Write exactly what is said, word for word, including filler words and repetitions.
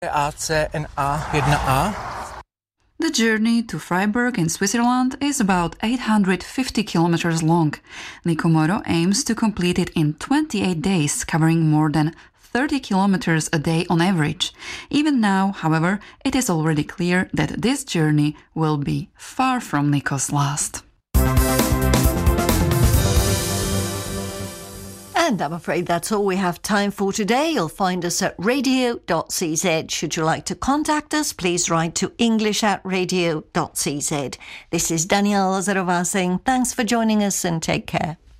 A C N A one A. The journey to Freiburg in Switzerland is about eight hundred fifty kilometers long. Nicomoro aims to complete it in twenty-eight days, covering more than thirty kilometers a day on average. Even now, however, it is already clear that this journey will be far from Nico's last. And I'm afraid that's all we have time for today. You'll find us at radio dot c z. Should you like to contact us, please write to english at radio dot c z. This is Daniela Lazarova saying thanks for joining us and take care.